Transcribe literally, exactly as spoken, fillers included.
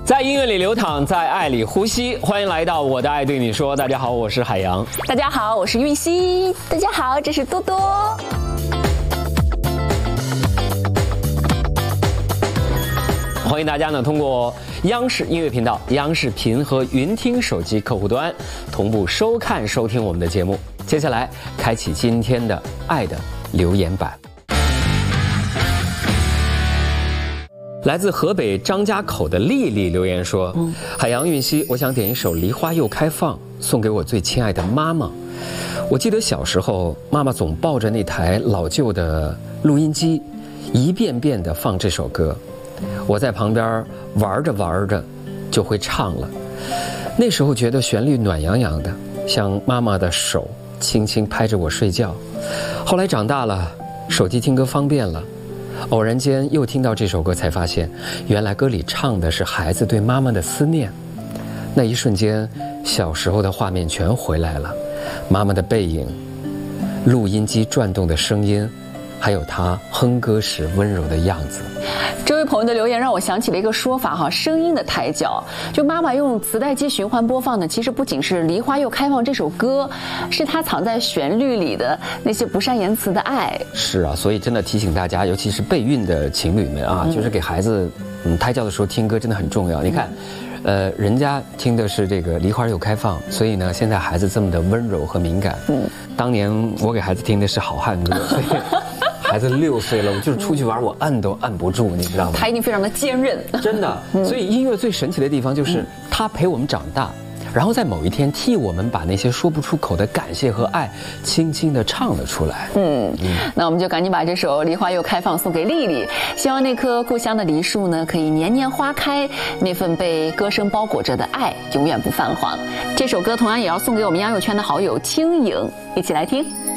在音乐里流淌，在爱里呼吸。欢迎来到我的爱对你说。大家好，我是海洋。 大家好，我是韵熙。大家好，这是多多。 欢迎大家呢通过央视音乐频道、央视频和云听手机客户端同步收看收听我们的节目。接下来开启今天的爱的留言板。来自河北张家口的丽丽留言说：嗯、海洋韵熙，我想点一首《梨花又开放》，送给我最亲爱的妈妈。我记得小时候，妈妈总抱着那台老旧的录音机，一遍遍地放这首歌。我在旁边玩着玩着，就会唱了。那时候觉得旋律暖洋洋的，像妈妈的手轻轻拍着我睡觉。后来长大了，手机听歌方便了。偶然间又听到这首歌，才发现原来歌里唱的是孩子对妈妈的思念。那一瞬间，小时候的画面全回来了，妈妈的背影，录音机转动的声音，还有她哼歌时温柔的样子。 这位朋友的留言让我想起了一个说法哈，声音的抬脚。就妈妈用磁带机循环播放的，其实不仅是《梨花又开放》这首歌，是她藏在旋律里的那些不善言辞的爱。 是啊，所以真的提醒大家，尤其是备孕的情侣们啊，嗯、就是给孩子嗯胎教的时候听歌真的很重要。你看，呃，人家听的是这个《梨花又开放》，所以呢，现在孩子这么的温柔和敏感。嗯，当年我给孩子听的是《好汉歌》，所以。孩子六岁了，我就是出去玩，我按都按不住，你知道吗？ 他一定非常的坚韧， 真的。所以音乐最神奇的地方就是他陪我们长大，然后在某一天替我们把那些说不出口的感谢和爱，轻轻地唱了出来。嗯嗯，那我们就赶紧把这首《梨花又开放》送给丽丽，希望那棵故乡的梨树呢，可以年年花开，那份被歌声包裹着的爱永远不泛黄。这首歌同样也要送给我们央友圈的好友青影，一起来听。